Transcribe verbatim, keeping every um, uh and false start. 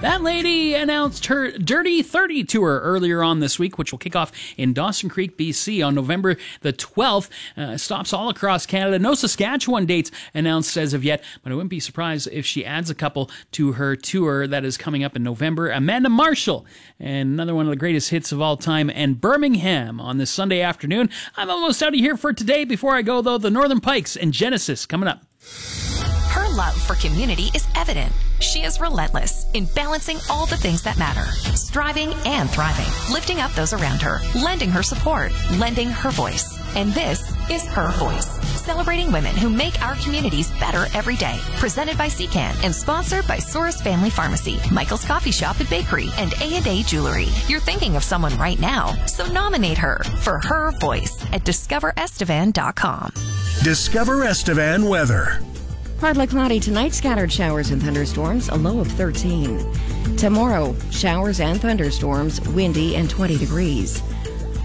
That lady announced her Dirty thirty tour earlier on this week, which will kick off in Dawson Creek, B C on November the twelfth. Uh, stops all across Canada. No Saskatchewan dates announced as of yet, but I wouldn't be surprised if she adds a couple to her tour that is coming up in November. Amanda Marshall, and another one of the greatest hits of all time, and Birmingham on this Sunday afternoon. I'm almost out of here for today. Before I go, though, the Northern Pikes and Genesis coming up. Her love for community is evident. She is relentless in balancing all the things that matter, striving and thriving, lifting up those around her, lending her support, lending her voice. And this is Her Voice, celebrating women who make our communities better every day. Presented by C CAN and sponsored by Soros Family Pharmacy, Michael's Coffee Shop and Bakery, and A and A Jewelry. You're thinking of someone right now, so nominate her for Her Voice at discover estevan dot com. Discover Estevan weather. Partly cloudy tonight, scattered showers and thunderstorms, a low of thirteen. Tomorrow, showers and thunderstorms, windy and twenty degrees.